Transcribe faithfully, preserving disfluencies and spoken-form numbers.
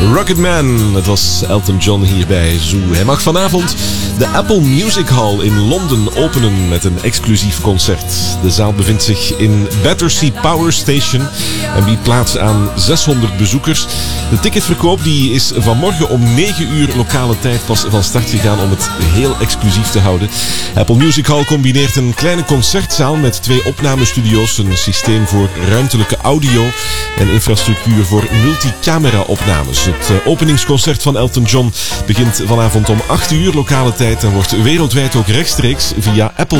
Rocketman, het was Elton John hier bij Zoo. Hij mag vanavond de Apple Music Hall in Londen openen met een exclusief concert. De zaal bevindt zich in Battersea Power Station en biedt plaats aan zeshonderd bezoekers. De ticketverkoop die is vanmorgen om negen uur lokale tijd pas van start gegaan om het heel exclusief te houden. Apple Music Hall combineert een kleine concertzaal met twee opnamestudio's, een systeem voor ruimtelijke audio en infrastructuur voor multicamera-opnames. Het uh, openingsconcert van Elton John begint vanavond om acht uur lokale tijd en wordt wereldwijd ook rechtstreeks via Apple